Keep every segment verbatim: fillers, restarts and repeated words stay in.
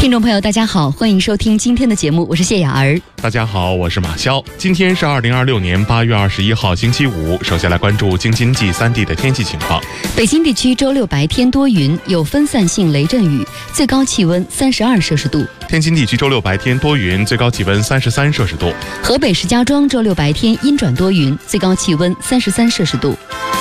听众朋友大家好，欢迎收听今天的节目，我是谢雅儿。 大家好，我是马潇。今天是二零二六年八月二十一号星期五，首先来关注京津冀三地的天气情况。 北京地区周六白天多云，有分散性雷阵雨，最高气温三十二摄氏度。 天津地区周六白天多云，最高气温三十三摄氏度。 河北石家庄周六白天阴转多云，最高气温三十三摄氏度。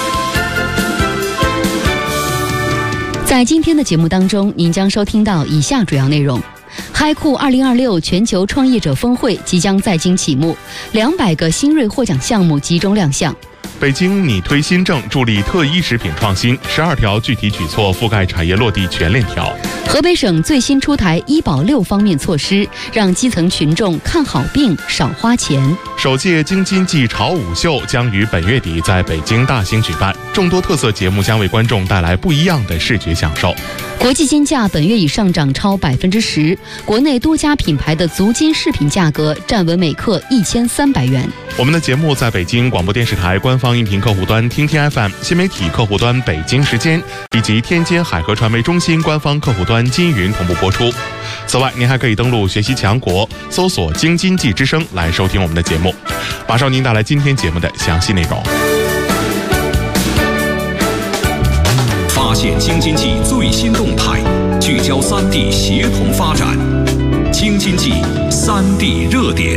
在今天的节目当中，您将收听到以下主要内容：嗨酷二零二六全球创业者峰会即将在京启幕，两百个新锐获奖项目集中亮相。 北京拟推新政，助力特一食品创新，十二条具体举措覆盖产业落地全链条。 河北省最新出台医保六方面措施，让基层群众看好病少花钱。 首届京津冀潮舞秀将于本月底在北京大兴举办，众多特色节目将为观众带来不一样的视觉享受。 国际金价本月已上涨超百分之十，国内多家品牌的足金饰品价格站稳每克一千三百元。 我们的节目在北京广播电视台官方音频客户端听听 F M、 新媒体客户端北京时间以及天津海河传媒中心官方客户端金云同步播出。此外，您还可以登录学习强国，搜索京津冀之声来收听我们的节目。马上您带来今天节目的详细内容。 发现京津冀最新动态，聚焦三地协同发展，京津冀三地热点。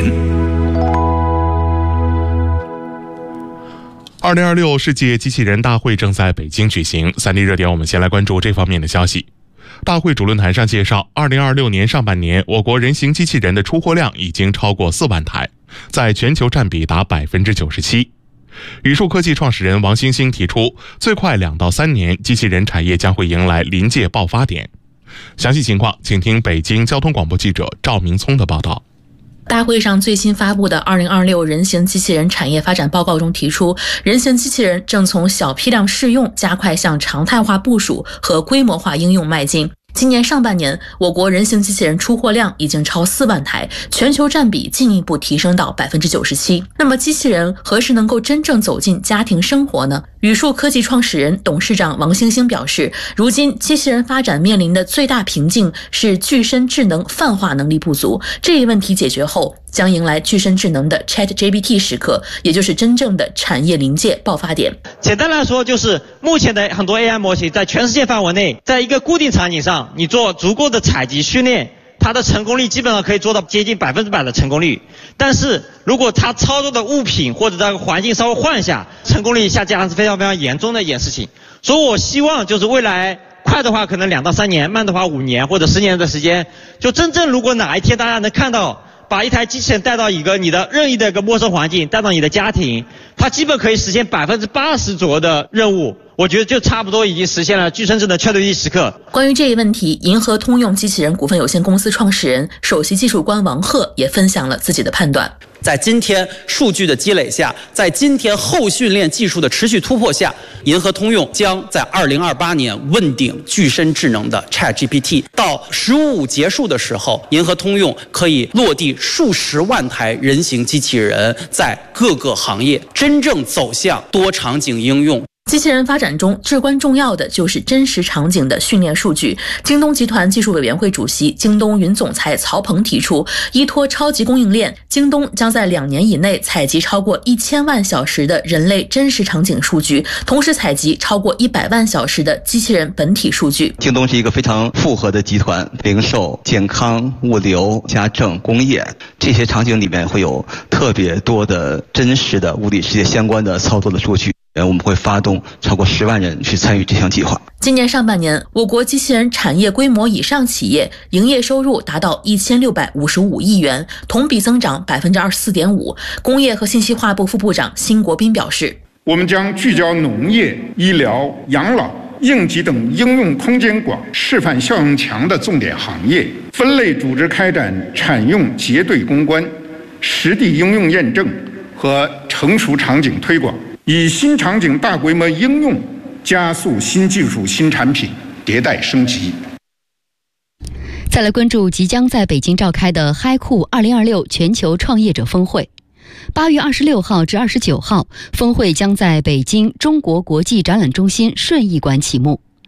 二零二六世界机器人大会正在北京举行，三地热点我们先来关注这方面的消息。大会主论坛上介绍，二零二六年上半年，我国人形机器人的出货量已经超过四万台，在全球占比达百分之九十七。宇树科技创始人王兴兴提出，最快两到三年，机器人产业将会迎来临界爆发点。详细情况，请听北京交通广播记者赵明聪的报道。 大会上最新发布的二零二六人形机器人产业发展报告中提出，人形机器人正从小批量试用加快向常态化部署和规模化应用迈进。今年上半年，我国人形机器人出货量已经超四万台，全球占比进一步提升到百分之九十七。那么，机器人何时能够真正走进家庭生活呢？宇树科技创始人、董事长王兴兴表示，如今机器人发展面临的最大瓶颈是具身智能泛化能力不足。这一问题解决后，将迎来具身智能的 ChatGPT 时刻，也就是真正的产业临界爆发点。 简单来说，就是目前的很多 A I 模型在全世界范围内，在一个固定场景上，你做足够的采集训练，它的成功率基本上可以做到接近百分之百的成功率。但是如果它操作的物品或者这个环境稍微换一下，成功率下降是非常非常严重的一件事情。所以我希望就是未来快的话可能两到三年，慢的话五年或者十年的时间，就真正如果哪一天大家能看到把一台机器人带到一个你的任意的一个陌生环境，带到你的家庭，它基本可以实现百分之八十左右的任务，我觉得就差不多已经实现了具身智能 ChatGPT 时刻。 关于这一问题，银河通用机器人股份有限公司创始人、首席技术官王鹤也分享了自己的判断。 在今天数据的积累下，在今天后训练技术的持续突破下，银河通用将在二零二八年问鼎具身智能的 ChatGPT。到十五五结束的时候，银河通用可以落地数十万台人形机器人，在各个行业真正走向多场景应用。 机器人发展中至关重要的就是真实场景的训练数据。京东集团技术委员会主席、京东云总裁曹鹏提出，依托超级供应链，京东将在两年以内采集超过一千万小时的人类真实场景数据，同时采集超过一百万小时的机器人本体数据。 京东是一个非常复合的集团，零售、健康、物流、家政、工业这些场景里面会有特别多的真实的物理世界相关的操作的数据。我们会发动超过十万人去参与这项计划。 今年上半年，我国机器人产业规模以上企业营业收入达到一千六百五十五亿元，同比增长百分之二十四点五。工业和信息化部副部长辛国斌表示， 我们将聚焦农业、医疗、养老、应急等应用空间广、示范效用强的重点行业，分类组织开展产用结对攻关、实地应用验证和成熟场景推广，以新场景大规模应用加速新技术新产品迭代升级。 再来关注即将在北京召开的嗨酷二零二六全球创业者峰会。八月二十六号至二十九号，峰会将在北京中国国际展览中心顺义馆启幕。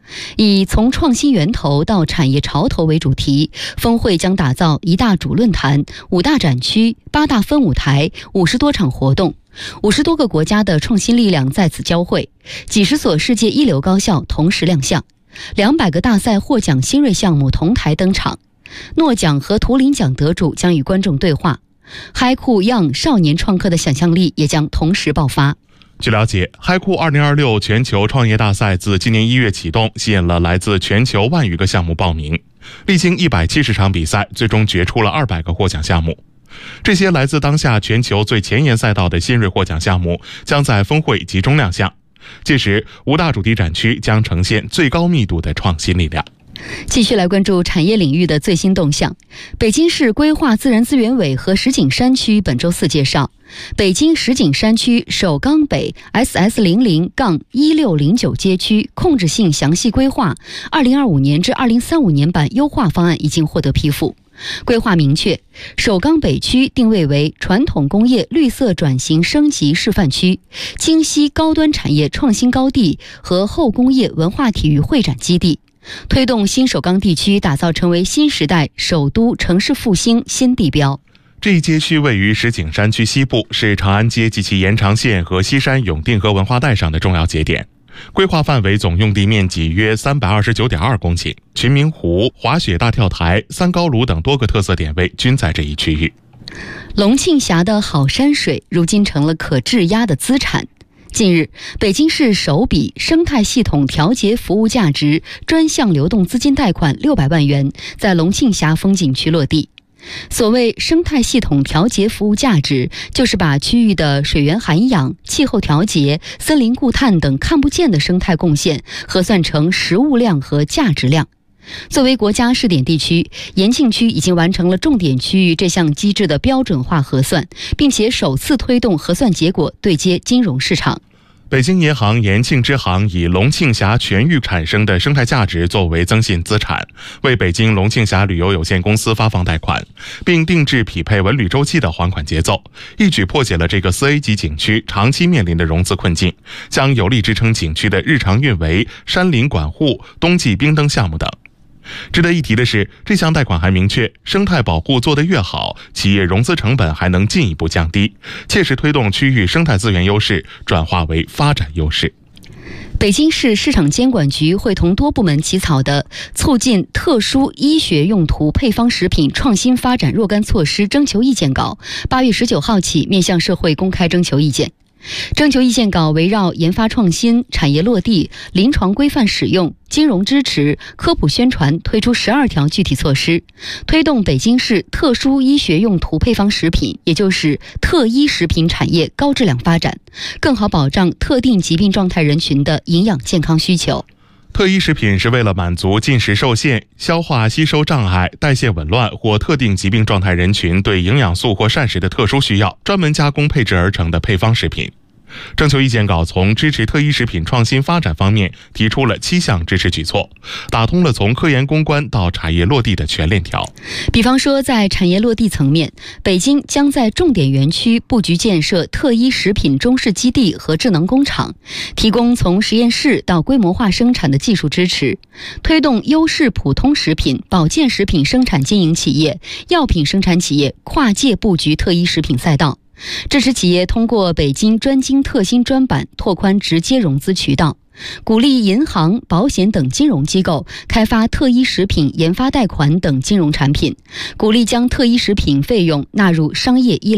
以从创新源头到产业潮头为主题，峰会将打造一大主论坛、五大展区、八大分舞台、五十多场活动，五十多个国家的创新力量在此交汇，几十所世界一流高校同时亮相，两百个大赛获奖新锐项目同台登场，诺奖和图灵奖得主将与观众对话，嗨酷 Young 少年创客的想象力也将同时爆发。 据了解，嗨酷二零二六全球创业大赛自今年一月启动，吸引了来自全球万余个项目报名，历经一百七十场比赛，最终决出了二百个获奖项目。这些来自当下全球最前沿赛道的新锐获奖项目将在峰会集中亮相，届时五大主题展区将呈现最高密度的创新力量。 继续来关注产业领域的最新动向。北京市规划自然资源委和石景山区本周四介绍，北京石景山区首钢北 S S 零零一六零九 街区控制性详细规划二零二五年至二零三五年版优化方案已经获得批复。规划明确，首钢北区定位为传统工业绿色转型升级示范区、京西高端产业创新高地和后工业文化体育会展基地，推动新首钢地区打造成为新时代首都城市复兴新地标。 这一街区位于石景山区西部，是长安街及其延长线和西山永定河文化带上的重要节点。规划范围总用地面积约三百二十九点二公顷，群明湖、滑雪大跳台、三高炉等多个特色点位均在这一区域。 龙庆峡的好山水如今成了可质押的资产。近日，北京市首笔生态系统调节服务价值专项流动资金贷款六百万元在龙庆峡风景区落地。所谓生态系统调节服务价值，就是把区域的水源涵养、气候调节、森林固碳等看不见的生态贡献核算成实物量和价值量。作为国家试点地区，延庆区已经完成了重点区域这项机制的标准化核算，并且首次推动核算结果对接金融市场。 北京银行延庆支行以龙庆峡全域产生的生态价值作为增信资产，为北京龙庆峡旅游有限公司发放贷款，并定制匹配文旅周期的还款节奏，一举破解了这个四 A 级景区长期面临的融资困境，将有力支撑景区的日常运维、山林管护、冬季冰灯项目等。值得一提的是，这项贷款还明确，生态保护做得越好，企业融资成本还能进一步降低，切实推动区域生态资源优势转化为发展优势。 北京市市场监管局会同多部门起草的促进特殊医学用途配方食品创新发展若干措施征求意见稿，八月十九号起面向社会公开征求意见。征求意见稿围绕研发创新、产业落地、临床规范使用、金融支持、科普宣传推出十二条具体措施，推动北京市特殊医学用途配方食品，也就是特医食品产业高质量发展，更好保障特定疾病状态人群的营养健康需求。 特医食品是为了满足进食受限、消化吸收障碍、代谢紊乱或特定疾病状态人群对营养素或膳食的特殊需要，专门加工配制而成的配方食品。征求意见稿从支持特医食品创新发展方面提出了七项支持举措，打通了从科研攻关到产业落地的全链条。 比方说，在产业落地层面，北京将在重点园区布局建设特医食品中试基地和智能工厂，提供从实验室到规模化生产的技术支持，推动优势普通食品、保健食品生产经营企业、药品生产企业跨界布局特医食品赛道，支持企业通过北京专精特新专板拓宽直接融资渠道，鼓励银行、保险等金融机构开发特医食品研发贷款等金融产品，鼓励将特医食品费用纳入商业医疗